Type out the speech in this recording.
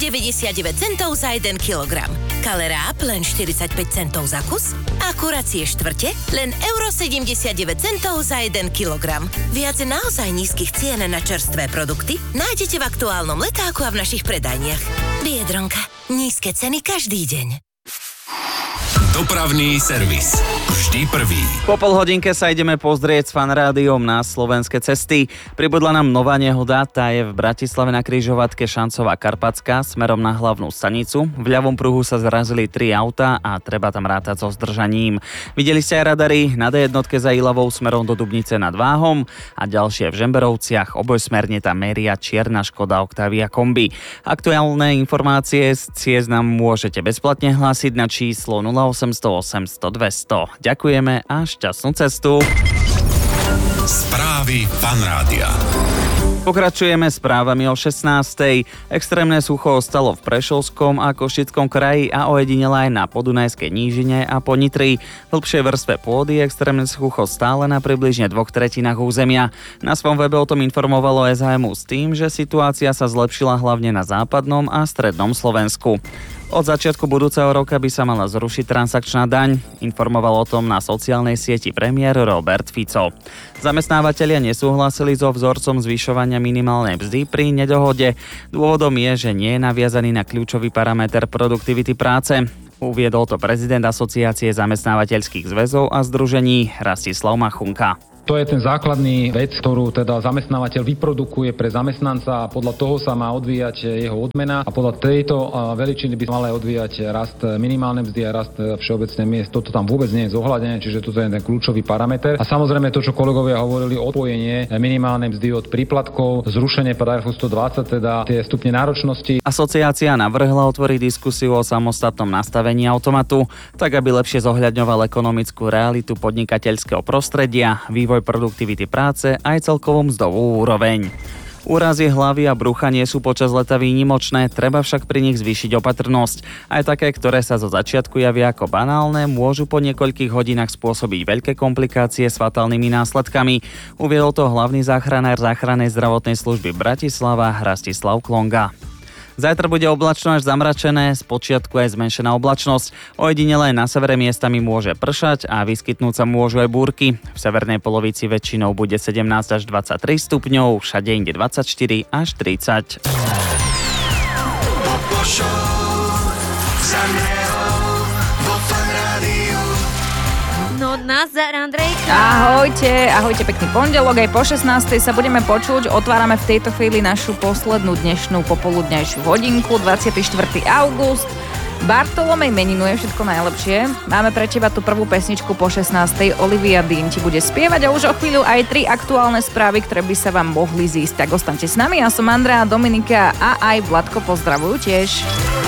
centov za 1 kilogram. Kaleráb len 45 centov za kus a kuracie štvrte len 1,79 centov za 1 kilogram. Viac naozaj nízkych cien na čerstvé produkty nájdete v aktuálnom letáku a v našich predajniach. Biedronka. Nízke ceny každý deň. Dopravný servis. Vždy prvý. Po polhodinke sa ideme pozrieť s Fanrádiom na slovenské cesty. Pribudla nám nová nehoda, tá je v Bratislave na križovatke Šancová Karpatská smerom na hlavnú stanicu. V ľavom pruhu sa zrazili 3 autá a treba tam rátať so zdržaním. Videli ste aj radary na D1 za Ilavou smerom do Dubnice nad Váhom a ďalšie v Žemberovciach. Obojsmerne tam meria čierna Škoda Octavia kombi. Aktuálne informácie z ciest nám môžete bezplatne hlásiť na číslo 0800 800 200. Ďakujeme a šťastnú cestu. Správy Fanrádia. Pokračujeme správami o 16:00. Extrémne sucho ostalo v Prešovskom a Košickom kraji a ojedinele aj na Podunajskej nížine a po Nitri. V hĺbšej vrstve pôdy extrémne sucho stále na približne 2/3 územia. Na svojom webe o tom informovalo SHMU s tým, že situácia sa zlepšila hlavne na západnom a strednom Slovensku. Od začiatku budúceho roka by sa mala zrušiť transakčná daň, informoval o tom na sociálnej sieti premiér Robert Fico. Zamestnávatelia nesúhlasili so vzorcom zvyšovania minimálnej mzdy pri nedohode. Dôvodom je, že nie je naviazaný na kľúčový parameter produktivity práce. Uviedol to prezident Asociácie zamestnávateľských zväzov a združení Rastislav Machunka. To je ten základný vec, ktorú teda zamestnávateľ vyprodukuje pre zamestnanca a podľa toho sa má odvíjať jeho odmena a podľa tejto veličiny by sa mal aj odvíjať rast minimálnej mzdy a rast všeobecnej miest. Toto tam vôbec nie je zohľadené, čiže toto je ten kľúčový parameter. A samozrejme to, čo kolegovia hovorili, odpojenie minimálnej mzdy od príplatkov, zrušenie paragrafu 120, teda tie stupne náročnosti. Asociácia navrhla otvoriť diskusiu o samostatnom nastavení automatu, tak aby lepšie zohľadňoval ekonomickú realitu podnikateľského prostredia, vývoj produktivity práce aj celkovú mzdovú úroveň. Úrazy hlavy a brucha nie sú počas leta výnimočné, treba však pri nich zvýšiť opatrnosť. Aj také, ktoré sa zo začiatku javia ako banálne, môžu po niekoľkých hodinách spôsobiť veľké komplikácie s fatálnymi následkami. Uviedol to hlavný záchranár záchrannej zdravotnej služby Bratislava Rastislav Klonga. Zajtra bude oblačno až zamračené, spočiatku aj zmenšená oblačnosť. Ojedinele na severe miestami môže pršať a vyskytnúť sa môžu aj búrky. V severnej polovici väčšinou bude 17 až 23 stupňov, všade inde 24 až 30. No nazdar, Andrejka. Ahojte, pekný pondelok. Aj po 16:00 sa budeme počuť. Otvárame v tejto chvíli našu poslednú dnešnú popoludňajšiu hodinku, 24. august. Bartolomej meninuje, všetko najlepšie. Máme pre teba tú prvú pesničku po 16:00. Olivia Dean ti bude spievať a už o chvíľu aj 3 aktuálne správy, ktoré by sa vám mohli zísť. Tak ostaňte s nami, ja som Andrea, Dominika a aj Vladko pozdravujú tiež.